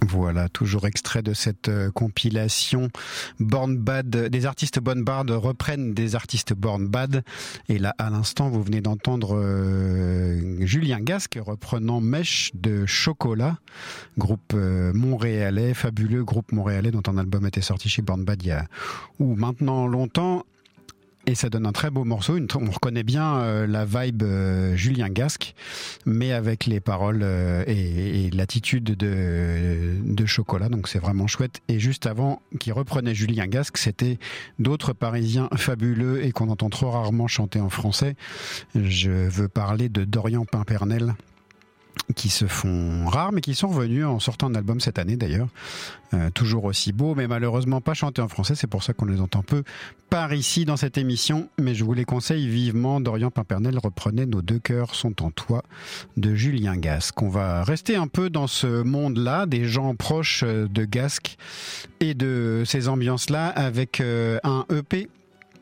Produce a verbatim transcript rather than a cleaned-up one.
Voilà, toujours extrait de cette euh, compilation Born Bad. Des artistes Born Bad reprennent des artistes Born Bad. Et là, à l'instant, vous venez d'entendre euh, Julien Gasque reprenant Mèche de Chocolat, groupe euh, montréalais, fabuleux groupe montréalais dont un album était sorti chez Born Bad il y a ou maintenant longtemps. Et ça donne un très beau morceau. Une, on reconnaît bien euh, la vibe euh, Julien Gasque, mais avec les paroles euh, et, et l'attitude de, de Chocolat. Donc c'est vraiment chouette. Et juste avant qu'il reprenait Julien Gasque, c'était d'autres Parisiens fabuleux et qu'on entend trop rarement chanter en français. Je veux parler de Dorian Pimpernel, qui se font rares mais qui sont revenus en sortant un album cette année d'ailleurs, euh, toujours aussi beau mais malheureusement pas chanté en français, c'est pour ça qu'on les entend peu par ici dans cette émission, mais je vous les conseille vivement. Dorian Pimpernel reprenait Nos deux cœurs sont en toi de Julien Gasque. On va rester un peu dans ce monde-là, des gens proches de Gasque et de ces ambiances-là avec euh, un E P